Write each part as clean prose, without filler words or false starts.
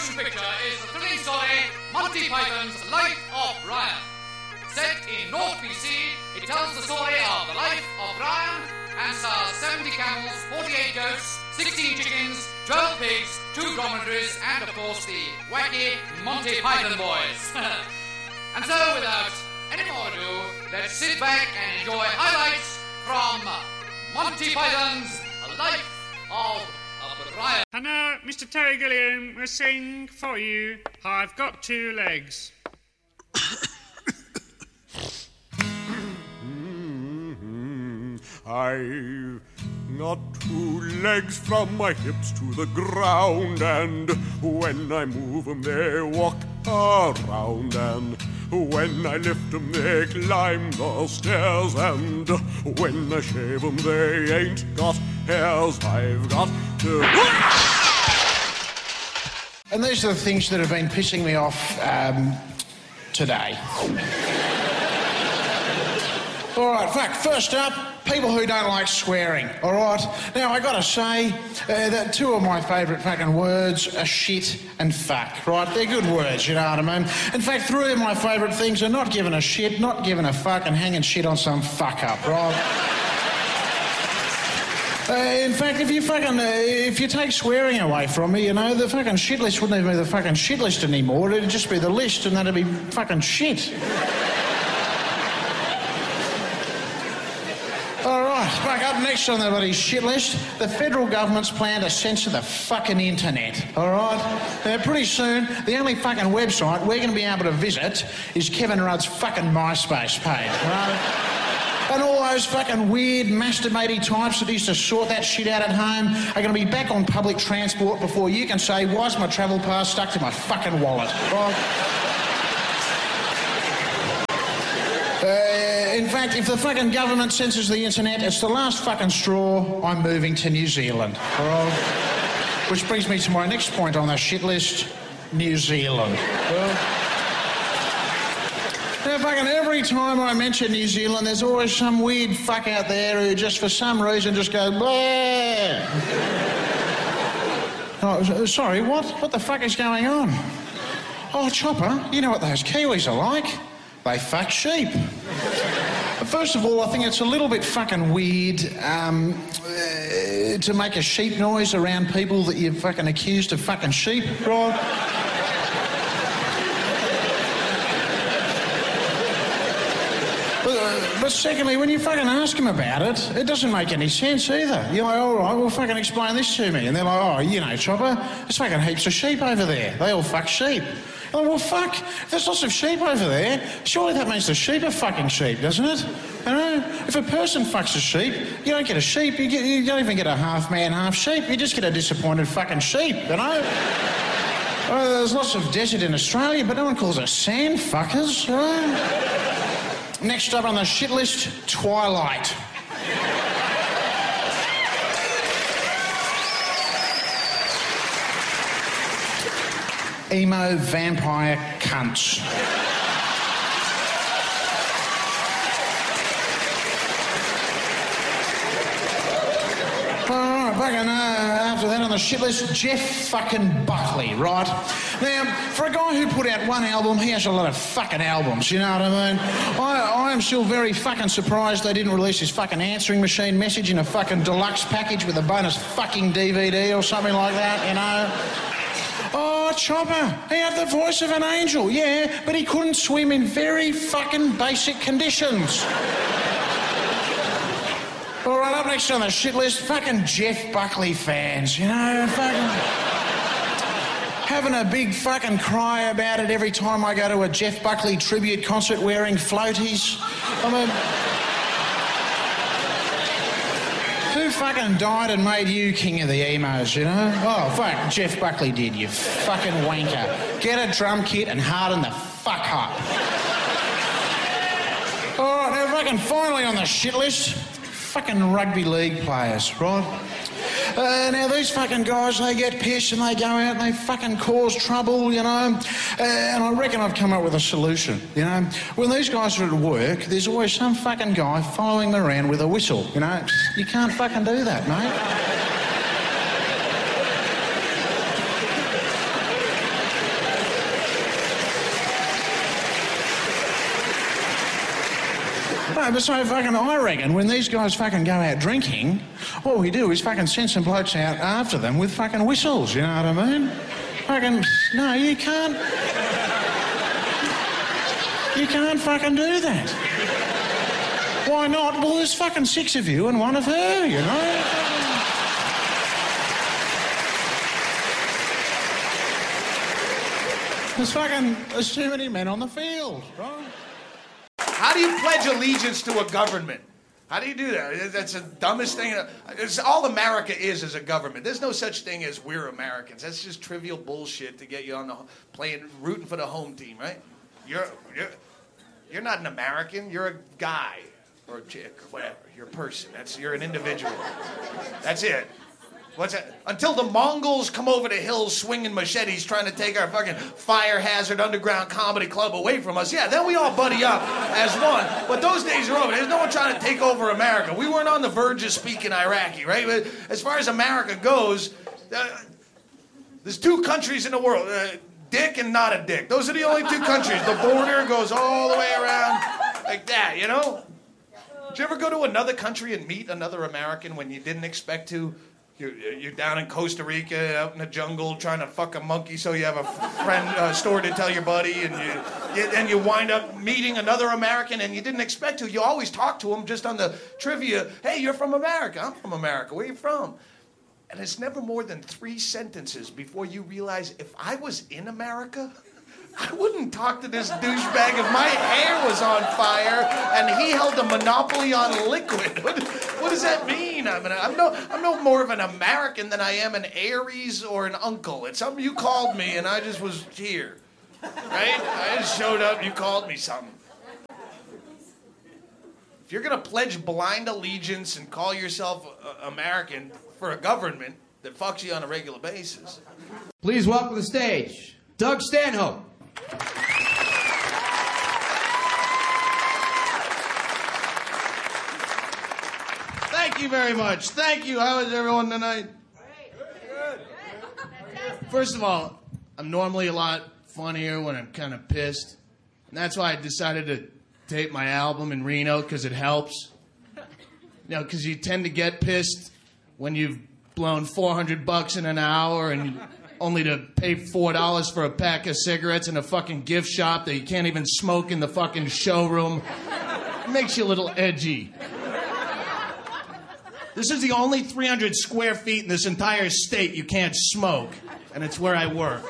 motion picture is the thrilling story Monty Python's Life of Brian. Set in North BC, it tells the story of the life of Brian and stars 70 camels, 48 goats, 16 chickens, 12 pigs, 2 dromedaries, and of course the wacky Monty Python boys. And so, without any more ado, let's sit back and enjoy highlights from Monty Python's Life of Brian. And now, Mr. Terry Gilliam will sing for you, I've Got 2 Legs. I've got 2 legs from my hips to the ground, and when I move 'em they walk around, and when I lift 'em they climb the stairs, and when I shave 'em they ain't got hairs. I've got to... And these are the things that have been pissing me off today. All right, first up, people who don't like swearing, all right? Now, I got to say that 2 of my favourite fucking words are shit and fuck, right? They're good words, you know what I mean? In fact, 3 of my favourite things are not giving a shit, not giving a fuck, and hanging shit on some fuck-up, right? In fact, if you take swearing away from me, you know, the fucking shit list wouldn't even be the fucking shit list anymore. It'd just be the list, and that'd be fucking shit. All right, back up next on the bloody shit list, the federal government's plan to censor the fucking internet, all right? Pretty soon, the only fucking website we're going to be able to visit is Kevin Rudd's fucking MySpace page, right? And all those fucking weird masturbating types that used to sort that shit out at home are going to be back on public transport before you can say, why's my travel pass stuck to my fucking wallet, right? In fact, if the fucking government censors the internet, it's the last fucking straw. I'm moving to New Zealand, all right? Which brings me to my next point on the shit list, New Zealand. Well, now, fucking every time I mention New Zealand, there's always some weird fuck out there who just for some reason just goes, blah. Oh, sorry, what? What the fuck is going on? Oh, Chopper, you know what those Kiwis are like? They fuck sheep. First of all, I think it's a little bit fucking weird to make a sheep noise around people that you're fucking accused of fucking sheep, right? But secondly, when you fucking ask them about it, it doesn't make any sense either. You're like, all right, well, fucking explain this to me. And they're like, oh, you know, Chopper, there's fucking heaps of sheep over there. They all fuck sheep. I'm like, well, fuck, if there's lots of sheep over there, surely that means the sheep are fucking sheep, doesn't it? You know, if a person fucks a sheep, you don't get a sheep, you don't even get a half man, half sheep, you just get a disappointed fucking sheep, you know? There's lots of desert in Australia, but no one calls us sand fuckers, right? Next up on the shit list, Twilight. Emo vampire cunts. After that on the shit list, Jeff fucking Buckley, right? Now, for a guy who put out one album, he has a lot of fucking albums, you know what I mean? I am still very fucking surprised they didn't release his fucking answering machine message in a fucking deluxe package with a bonus fucking DVD or something like that, you know? Oh, Chopper, he had the voice of an angel, yeah, but he couldn't swim in very fucking basic conditions. All right, up next on the shit list, fucking Jeff Buckley fans, you know, fucking having a big fucking cry about it every time I go to a Jeff Buckley tribute concert wearing floaties. I mean, who fucking died and made you king of the emos, you know? Oh, fuck, Jeff Buckley did, you fucking wanker. Get a drum kit and harden the fuck up. All right, now fucking finally on the shit list, fucking rugby league players, right? Now, these fucking guys, they get pissed and they go out and they fucking cause trouble, you know? And I reckon I've come up with a solution, you know? When these guys are at work, there's always some fucking guy following them around with a whistle, you know? You can't fucking do that, mate. No, but so fucking I reckon when these guys fucking go out drinking, all we do is fucking send some blokes out after them with fucking whistles, you know what I mean? Fucking, no, you can't. You can't fucking do that. Why not? Well, there's fucking 6 of you and 1 of her, you know? There's too many men on the field, right? How do you pledge allegiance to a government? How do you do that? That's the dumbest thing. It's all America is a government. There's no such thing as we're Americans. That's just trivial bullshit to get you on the rooting for the home team, right? You're not an American. You're a guy or a chick or whatever. You're a person. You're an individual. That's it. What's that? Until the Mongols come over the hills swinging machetes trying to take our fucking fire hazard underground comedy club away from us, yeah, then we all buddy up as one. But those days are over. There's no one trying to take over America. We weren't on the verge of speaking Iraqi, right? But as far as America goes, there's 2 countries in the world, dick and not a dick. Those are the only 2 countries. The border goes all the way around like that, you know? Did you ever go to another country and meet another American when you didn't expect to? You're down in Costa Rica, out in the jungle, trying to fuck a monkey so you have a friend story to tell your buddy, and you wind up meeting another American and you didn't expect to. You always talk to them just on the trivia. Hey, you're from America. I'm from America. Where are you from? And it's never more than 3 sentences before you realize if I was in America, I wouldn't talk to this douchebag if my hair was on fire and he held a monopoly on liquid. What does that mean? I'm no more of an American than I am an Aries or an uncle. It's something you called me and I just was here, right? I just showed up and you called me something. If you're going to pledge blind allegiance and call yourself American for a government that fucks you on a regular basis. Please welcome to the stage, Doug Stanhope. Thank you very much. Thank you. How is everyone tonight? First of all, I'm normally a lot funnier when I'm kind of pissed. And that's why I decided to tape my album in Reno, because it helps. You know, because you tend to get pissed when you've blown $400 in an hour and only to pay $4 for a pack of cigarettes in a fucking gift shop that you can't even smoke in the fucking showroom. It makes you a little edgy. This is the only 300 square feet in this entire state you can't smoke, and it's where I work.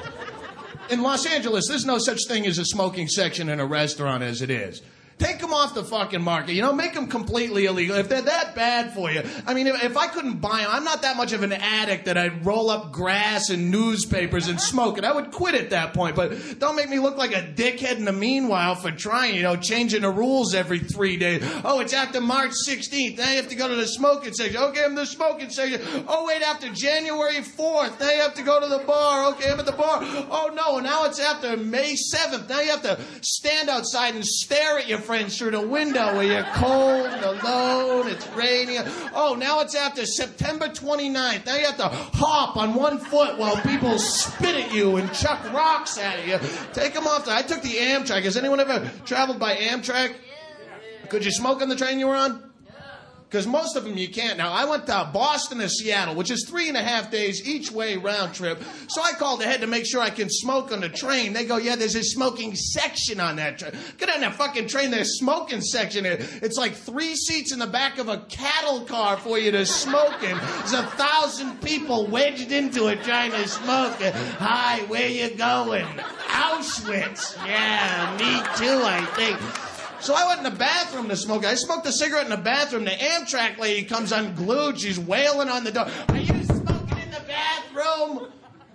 In Los Angeles, there's no such thing as a smoking section in a restaurant as it is. Take them off the fucking market, you know, make them completely illegal. If they're that bad for you, I mean, if I couldn't buy them, I'm not that much of an addict that I'd roll up grass and newspapers and smoke it. I would quit at that point, but don't make me look like a dickhead in the meanwhile for trying, you know, changing the rules every 3 days. Oh, it's after March 16th, now you have to go to the smoking section. Okay, I'm the smoking section. Oh, wait, after January 4th, now you have to go to the bar. Okay, I'm at the bar. Oh, no, now it's after May 7th. Now you have to stand outside and stare at your friends through the window where you're cold, alone, it's raining. Oh, now it's after September 29th. Now you have to hop on 1 foot while people spit at you and chuck rocks at you. Take them off. I took the Amtrak. Has anyone ever traveled by Amtrak? Could you smoke on the train you were on? Because most of them you can't. Now, I went to Boston to Seattle, which is 3.5 days each way round trip. So I called ahead to make sure I can smoke on the train. They go, yeah, there's a smoking section on that train. Get on that fucking train, there's a smoking section. It's like 3 seats in the back of a cattle car for you to smoke in. There's 1,000 people wedged into it trying to smoke. Hi, where you going? Auschwitz. Yeah, me too, I think. So I went in the bathroom to smoke. I smoked a cigarette in the bathroom. The Amtrak lady comes unglued. She's wailing on the door. Are you smoking in the bathroom?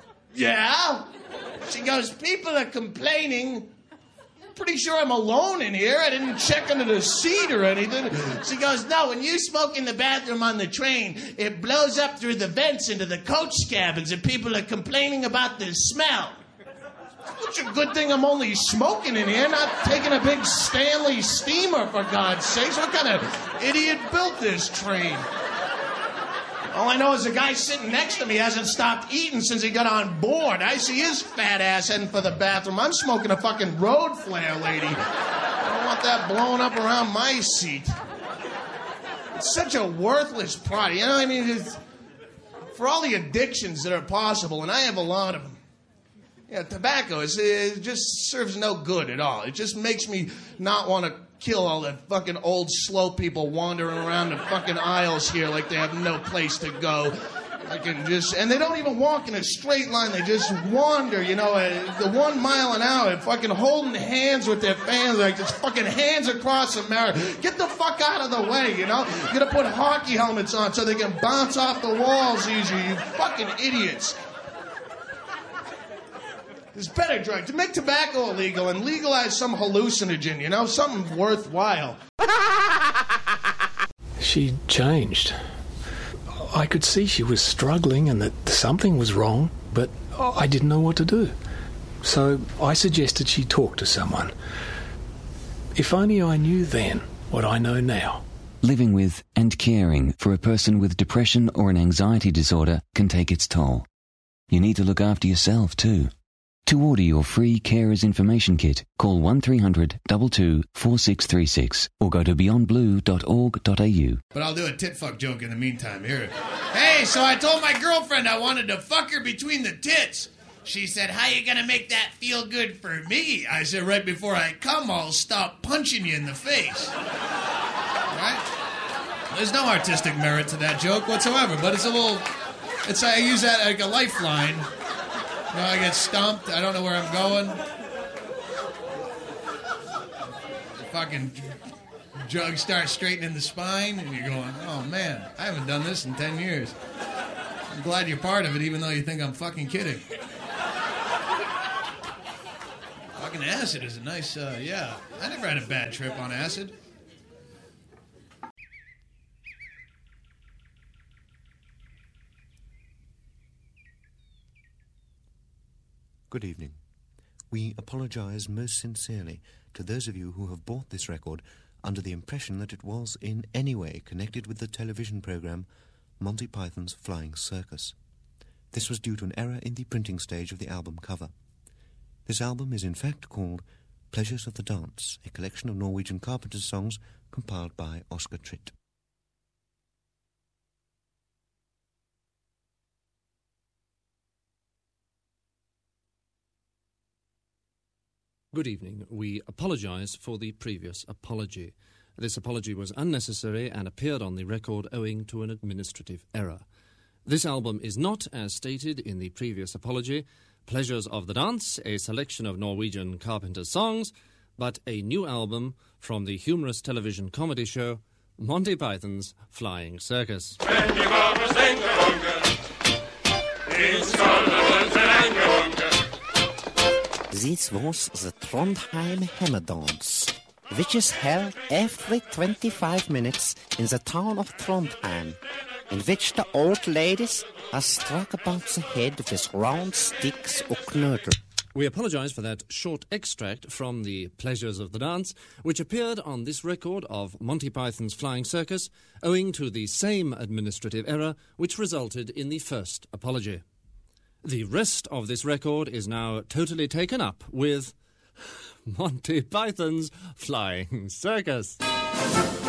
Yeah. She goes, people are complaining. Pretty sure I'm alone in here. I didn't check under the seat or anything. She goes, no, when you smoke in the bathroom on the train, it blows up through the vents into the coach cabins and people are complaining about the smell. It's a good thing I'm only smoking in here, not taking a big Stanley steamer, for God's sakes. What kind of idiot built this train? All I know is the guy sitting next to me hasn't stopped eating since he got on board. I see his fat ass heading for the bathroom. I'm smoking a fucking road flare, lady. I don't want that blowing up around my seat. It's such a worthless product. You know what I mean? It's, for all the addictions that are possible, and I have a lot of them. Yeah, tobacco it just serves no good at all. It just makes me not want to kill all the fucking old slow people wandering around the fucking aisles here like they have no place to go. And they don't even walk in a straight line. They just wander, you know, the 1 mile an hour, fucking holding hands with their fans, like just fucking hands across America. Get the fuck out of the way, you know? You gotta put hockey helmets on so they can bounce off the walls easier, you fucking idiots. There's better drugs. To make tobacco illegal and legalize some hallucinogen, you know, something worthwhile. She changed. I could see she was struggling and that something was wrong, but I didn't know what to do. So I suggested she talk to someone. If only I knew then what I know now. Living with and caring for a person with depression or an anxiety disorder can take its toll. You need to look after yourself too. To order your free Carers Information Kit, call 1300 22 4636 or go to beyondblue.org.au. But I'll do a tit-fuck joke in the meantime. Here. Hey, so I told my girlfriend I wanted to fuck her between the tits. She said, how you gonna make that feel good for me? I said, right before I come, I'll stop punching you in the face. Right? There's no artistic merit to that joke whatsoever, but it's a little... I use that like a lifeline. You know, I get stumped. I don't know where I'm going. The fucking jug starts straightening the spine, and you're going, oh, man, I haven't done this in 10 years. I'm glad you're part of it, even though you think I'm fucking kidding. Fucking acid is a nice, yeah. I never had a bad trip on acid. Good evening. We apologize most sincerely to those of you who have bought this record under the impression that it was in any way connected with the television program Monty Python's Flying Circus. This was due to an error in the printing stage of the album cover. This album is in fact called Pleasures of the Dance, a collection of Norwegian Carpenters songs compiled by Oscar Tritt. Good evening. We apologise for the previous apology. This apology was unnecessary and appeared on the record owing to an administrative error. This album is not, as stated in the previous apology, Pleasures of the Dance, a selection of Norwegian Carpenters songs, but a new album from the humorous television comedy show Monty Python's Flying Circus. This was the Trondheim Hemmedance, which is held every 25 minutes in the town of Trondheim, in which the old ladies are struck about the head with round sticks or knödel. We apologise for that short extract from the Pleasures of the Dance, which appeared on this record of Monty Python's Flying Circus, owing to the same administrative error which resulted in the first apology. The rest of this record is now totally taken up with Monty Python's Flying Circus.